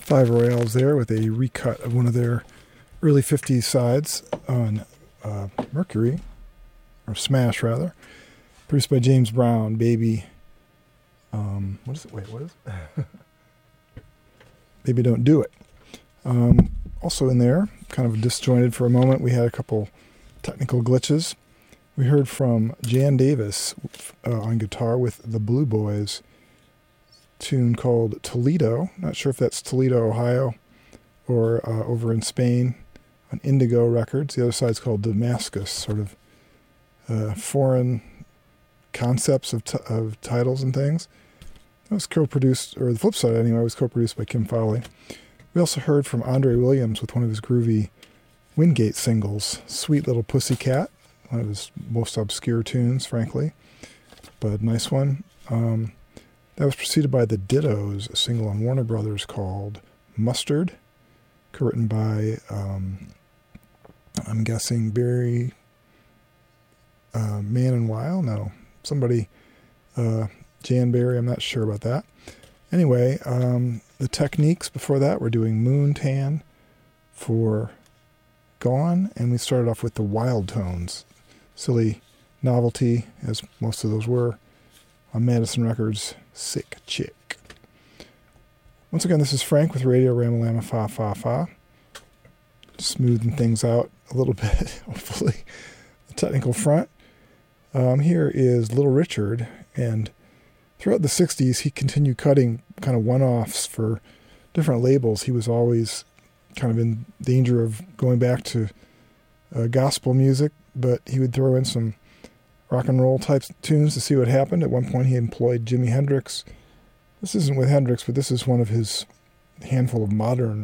Five Royales there with a recut of one of their early 50s sides on Mercury, or Smash rather, produced by James Brown, Baby. What is it? Wait, what is it? Baby Don't Do It. Also in there, kind of disjointed for a moment, we had a couple technical glitches. We heard from Jan Davis on guitar with the Blue Boys, tune called Toledo. Not sure if that's Toledo, Ohio, or over in Spain on Indigo Records. The other side's called Damascus, sort of foreign concepts of titles and things. That was co-produced, or the flip side anyway, was co-produced by Kim Fowley. We also heard from Andre Williams with one of his groovy Wingate singles, Sweet Little Pussycat, one of his most obscure tunes, frankly, but nice one. That was preceded by The Dittos, a single on Warner Brothers called Mustard, co-written by, I'm guessing, Barry Man and Weil? No, somebody, Jan Barry, I'm not sure about that. Anyway, the Techniques before that, we're doing Moon Tan for Gone, and we started off with the Wild Tones, silly novelty, as most of those were, on Madison Records, Sick Chick. Once again, this is Frank with Radio Ramalama Fa Fa Fa. Smoothing things out a little bit, hopefully, the technical front. Here is Little Richard, and throughout the 60s, he continued cutting kind of one-offs for different labels. He was always kind of in danger of going back to gospel music, but he would throw in some rock and roll type tunes to see what happened. At one point, he employed Jimi Hendrix. This isn't with Hendrix, but this is one of his handful of modern